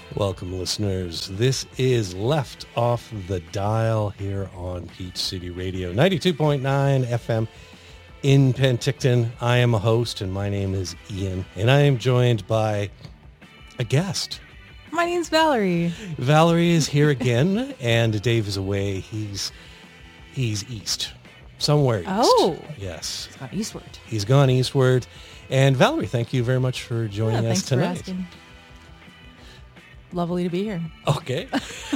Welcome, listeners. This is Left Off the Dial here on Peach City Radio, 92.9 FM in Penticton. I am a host, and my name is Ian, and I am joined by a guest. My name's Valerie. Valerie is here again, and Dave is away. He's east, somewhere east. Oh. Yes. He's gone eastward. He's gone eastward. And Valerie, thank you very much for joining us thanks tonight. for asking. Lovely to be here. Okay.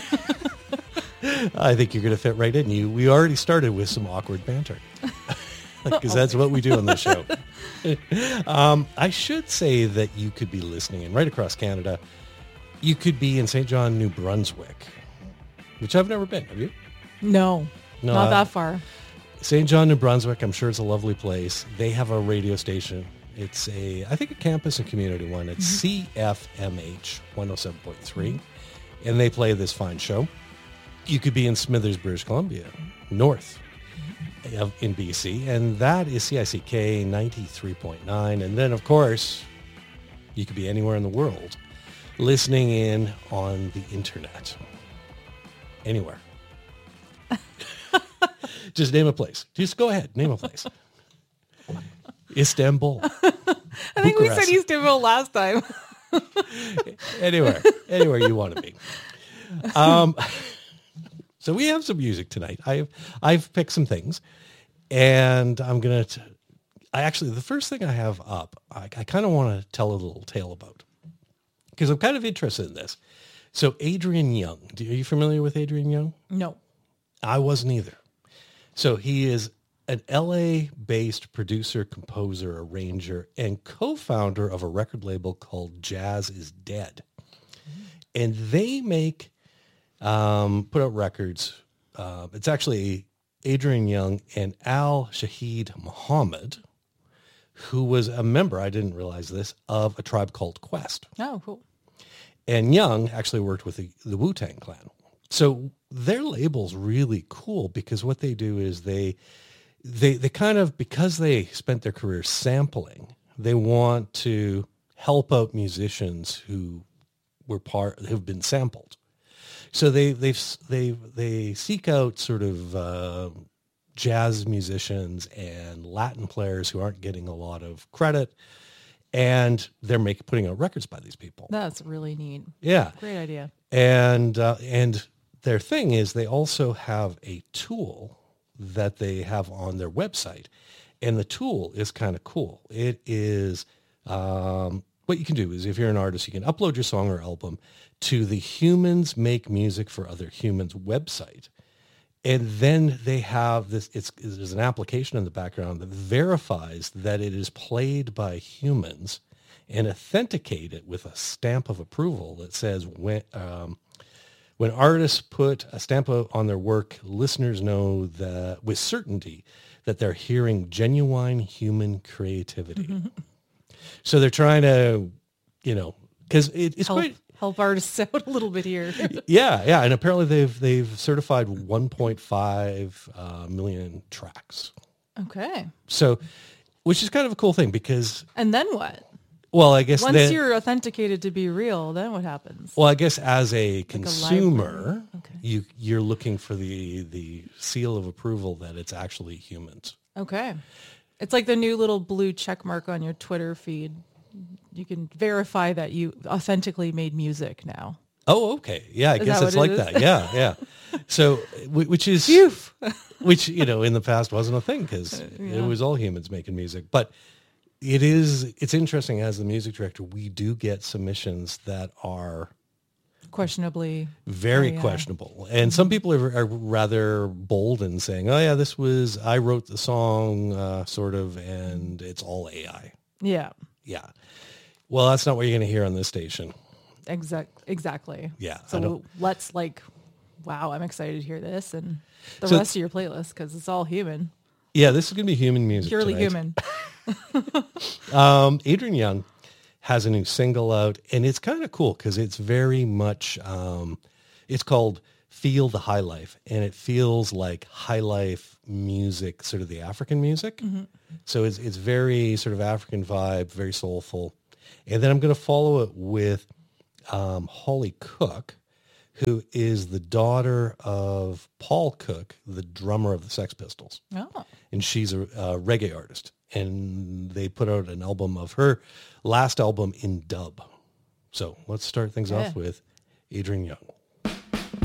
I think you're going to fit right in. We already started with some awkward banter because that's what we do on the show. I should say that you could be listening in right across Canada. You could be in St. John, New Brunswick, which I've never been. Have you? No, not that far. St. John, New Brunswick, I'm sure it's a lovely place. They have a radio station. It's I think a campus and community one. It's CFMH 107.3, and they play this fine show. You could be in Smithers, British Columbia, north in BC, and that is CICK 93.9. And then, of course, you could be anywhere in the world listening in on the internet. Anywhere. Just name a place. Just go ahead. Name a place. Istanbul. I think we said Istanbul last time. Anywhere you want to be. So we have some music tonight. I've picked some things, and I'm gonna. The first thing I have up, I kind of want to tell a little tale about, because I'm kind of interested in this. So Adrian Young, are you familiar with Adrian Young? No. I wasn't either. So he is an LA-based producer, composer, arranger, and co-founder of a record label called Jazz is Dead. And they put out records. It's actually Adrian Young and Al Shahid Muhammad, who was a member, I didn't realize this, of A Tribe Called Quest. Oh, cool. And Young actually worked with the Wu-Tang Clan. So their label's really cool because what they do is they kind of, because they spent their career sampling, they want to help out musicians who have been sampled. So they seek out sort of jazz musicians and Latin players who aren't getting a lot of credit, and they're putting out records by these people. That's really neat. Yeah, great idea. And their thing is they also have a tool that they have on their website, and the tool is kind of cool. It is what you can do is, if you're an artist, you can upload your song or album to the Humans Make Music for Other Humans website, and then they have this. There's an application in the background that verifies that it is played by humans, and authenticate it with a stamp of approval that says when artists put a stamp on their work, listeners know that with certainty that they're hearing genuine human creativity. So they're trying to, because it's help artists out a little bit here. Yeah, and apparently they've certified 1.5 million tracks. Okay. So, which is kind of a cool thing because. And then what? Well, I guess once you're authenticated to be real, then what happens? Well, I guess as a consumer, okay, you're looking for the seal of approval that it's actually humans. Okay. It's like the new little blue check mark on your Twitter feed. You can verify that you authentically made music now. Oh, okay. Yeah, I guess it's like that. Yeah. So, which is, which, in the past wasn't a thing because it was all humans making music. But it's interesting, as the music director, we do get submissions that are questionably very questionable. And some people are rather bold in saying, oh yeah, I wrote the song sort of, and it's all AI. Yeah. Yeah. Well, that's not what you're going to hear on this station. Exactly. Yeah. So let's wow, I'm excited to hear this and the rest of your playlist because it's all human. Yeah, this is going to be human music. Purely tonight. Human. Adrian Young has a new single out, and it's kind of cool because it's very much, it's called Feel the High Life, and it feels like high life music, sort of the African music. Mm-hmm. So it's very sort of African vibe, very soulful. And then I'm going to follow it with Holly Cook, who is the daughter of Paul Cook, the drummer of the Sex Pistols. Oh. And she's a reggae artist. And they put out an album of her last album in dub. So let's start things off with Adrienne Young.